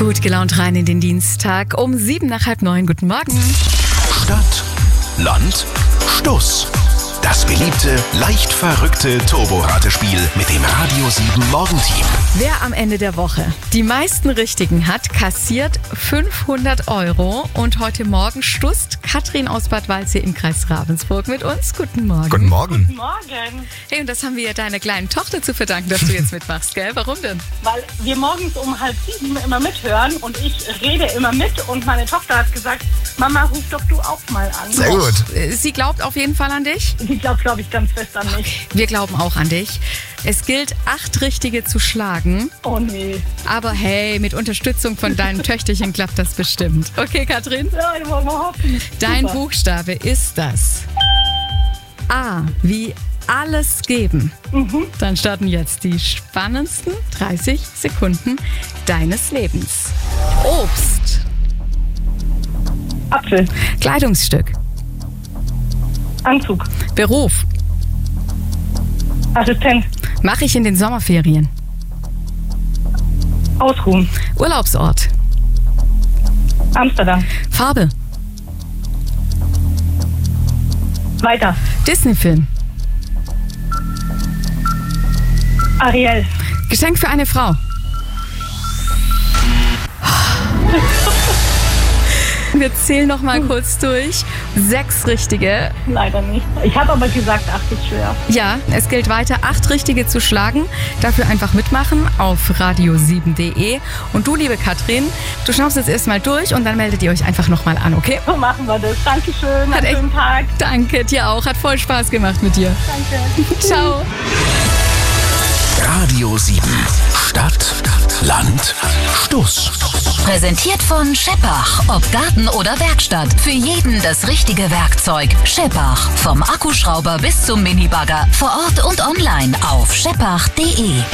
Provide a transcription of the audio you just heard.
Gut gelaunt rein in den Dienstag um 7:08. Guten Morgen. Stadt, Land, Stuss. Das beliebte, leicht verrückte Turbo-Ratespiel mit dem Radio 7 Morgenteam. Wer am Ende der Woche die meisten Richtigen hat, kassiert 500 €. Und heute Morgen stusst Katrin aus Bad Waldsee im Kreis Ravensburg mit uns. Guten Morgen. Guten Morgen. Guten Morgen. Hey, und das haben wir deiner kleinen Tochter zu verdanken, dass du jetzt mitmachst, gell? Warum denn? Weil wir morgens um 6:30 immer mithören und ich rede immer mit und meine Tochter hat gesagt, Mama, ruf doch du auch mal an. Sehr gut. Sie glaubt auf jeden Fall an dich. Sie glaubt, glaube ich, ganz fest an mich. Wir glauben auch an dich. Es gilt, 8 Richtige zu schlagen. Oh nee. Aber hey, mit Unterstützung von deinem Töchterchen klappt das bestimmt. Okay, Katrin? Ja, ich wollen wir hoffen. Dein Super. Buchstabe ist das A wie alles geben. Dann starten jetzt die spannendsten 30 Sekunden deines Lebens. Obst, Apfel, Kleidungsstück, Anzug, Beruf, Assistent, mache ich in den Sommerferien, Ausruhen, Urlaubsort, Amsterdam, Farbe, weiter, Disney-Film, Ariel, Geschenk für eine Frau. Wir zählen noch mal kurz durch. 6 Richtige. leider nicht. Ich habe aber gesagt, 8 ist schwer. Ja, es gilt weiter, 8 Richtige zu schlagen. Dafür einfach mitmachen auf radio7.de. Und du, liebe Katrin, du schnaufst jetzt erstmal durch und dann meldet ihr euch einfach nochmal an, okay? So machen wir das. Dankeschön, Hat einen echt- schönen Tag. Danke, dir auch. Hat voll Spaß gemacht mit dir. Danke. Ciao. Radio 7. Stadt, Land, Stuss. Präsentiert von Scheppach. Ob Garten oder Werkstatt. Für jeden das richtige Werkzeug. Scheppach. Vom Akkuschrauber bis zum Minibagger. Vor Ort und online auf scheppach.de.